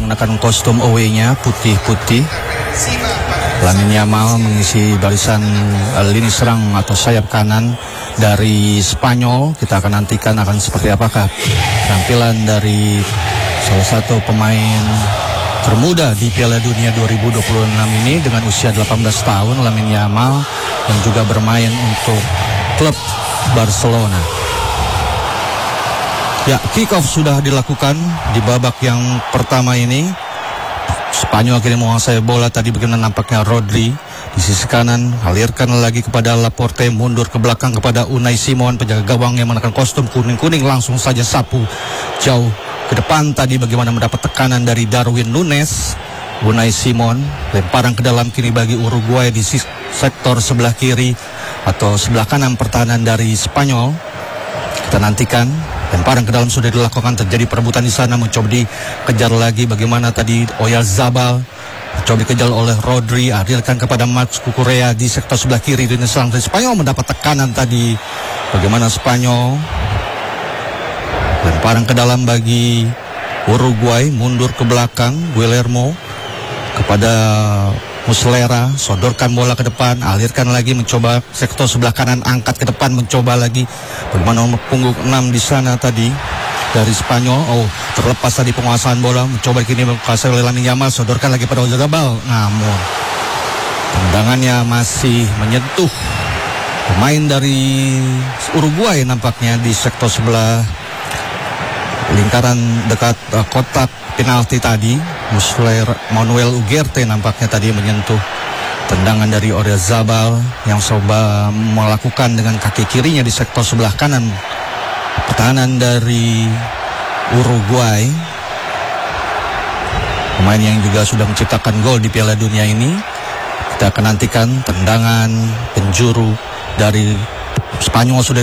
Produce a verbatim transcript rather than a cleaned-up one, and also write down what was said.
mengenakan kostum away-nya putih-putih. Lamine Yamal mengisi barisan uh, lini serang atau sayap kanan dari Spanyol. Kita akan nantikan akan seperti apakah tampilan dari salah satu pemain termuda di Piala Dunia dua ribu dua puluh enam ini dengan usia delapan belas tahun, Lamine Yamal, yang juga bermain untuk klub Barcelona. Ya, kick off sudah dilakukan di babak yang pertama ini. Spanyol akhirnya menguasai bola. Tadi bagaimana nampaknya Rodri di sisi kanan, alirkan lagi kepada Laporte, mundur ke belakang kepada Unai Simon, penjaga gawang yang mengenakan kostum kuning-kuning, langsung saja sapu jauh ke depan. Tadi bagaimana mendapat tekanan dari Darwin Nunes. Unai Simon lemparan ke dalam kiri bagi Uruguay di sektor sebelah kiri atau sebelah kanan pertahanan dari Spanyol. Kita nantikan lemparan ke dalam sudah dilakukan, terjadi perebutan di sana, mencoba dikejar lagi bagaimana tadi Oyarzabal, mencoba dikejar oleh Rodri, alirkan kepada Marc Cucurella di sektor sebelah kiri. Di serang dari Spanyol mendapat tekanan tadi, bagaimana Spanyol lemparan ke dalam bagi Uruguay, mundur ke belakang Guillermo kepada Muslera, sodorkan bola ke depan, alirkan lagi, mencoba sektor sebelah kanan, angkat ke depan, mencoba lagi bagaimana nomor punggung enam di sana tadi dari Spanyol. Oh, terlepas tadi penguasaan bola, mencoba kini menguasai oleh Lamine Yamal, sodorkan lagi pada Oyarzabal, namun tendangannya masih menyentuh pemain dari Uruguay nampaknya di sektor sebelah lingkaran dekat uh, kotak penalti tadi. Muslera, Manuel Ugarte nampaknya tadi menyentuh tendangan dari Oyarzabal yang coba melakukan dengan kaki kirinya di sektor sebelah kanan pertahanan dari Uruguay, pemain yang juga sudah menciptakan gol di Piala Dunia ini. Kita akan nantikan tendangan penjuru dari Spanyol sudah